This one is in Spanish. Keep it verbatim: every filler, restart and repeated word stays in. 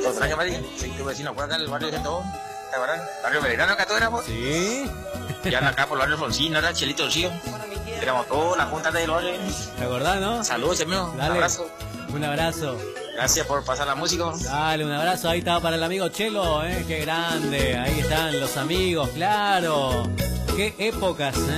Lo extraño, Mari. Soy tu vecino por acá en el barrio de Gentón. ¿Te acuerdas? Barrio Belgrano, acá todos éramos. Sí. Ya acá por el barrio Fonsín, ¿no era? Chelito Cío. Éramos todas las juntas del barrio. ¿Te acordás, no? Saludos, amigo. Un Dale. abrazo. Un abrazo. Gracias por pasar la música. Dale, un abrazo. Ahí estaba para el amigo Chelo, ¿eh? Qué grande. Ahí están los amigos, claro. Qué épocas, ¿eh?